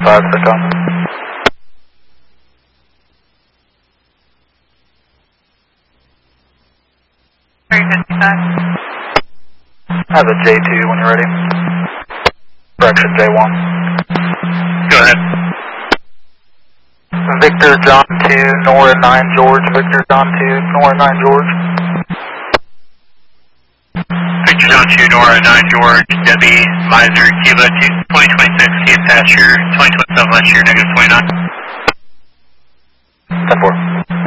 5, SICOM. I have a J2 when you're ready. Correction J1. Go ahead. Victor John 2, Nora 9 George, Victor John 2, Nora 9 George. Victor John 2, Nora 9 George, Debbie, Miser, Cuba 2026, Kia Pasture, 2027 last year, -29. 10-4.